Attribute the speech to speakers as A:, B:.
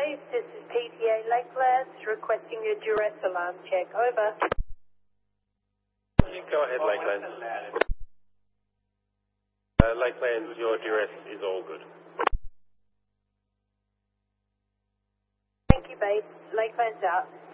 A: base, this is PTA Lakelands requesting a duress alarm check. Over.
B: You go ahead, Lakelands. Lakelands, your duress is all good.
A: Thank you, base. Lakelands out.